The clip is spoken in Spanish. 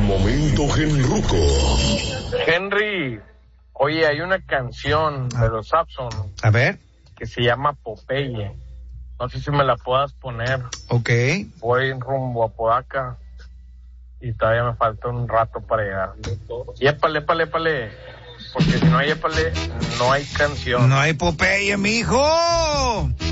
momento genruco. Henry, oye, hay una canción de los Sapson. A ver. Que se llama Popeye. No sé si me la puedas poner. Ok. Voy rumbo a Podaca y todavía me falta un rato para llegar. Y épale. Porque si no hay épale, no hay canción. No hay Popeye, mijo.